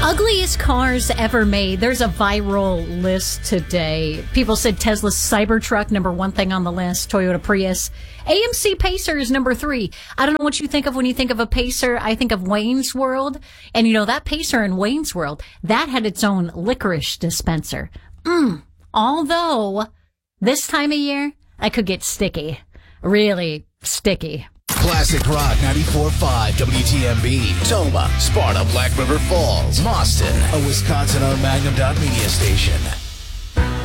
Ugliest cars ever made. There's a viral list today. People said Tesla's Cybertruck, number one thing on the list. Toyota Prius. AMC Pacer is number 3. I don't know what you think of when you think of a Pacer. I think of Wayne's World. And you know, that Pacer in Wayne's World, that had its own licorice dispenser. Although, this time of year, I could get sticky. Really sticky. Classic Rock 94.5 WTMB, Toma, Sparta, Black River Falls, Boston, a Wisconsin-owned Magnum Media station.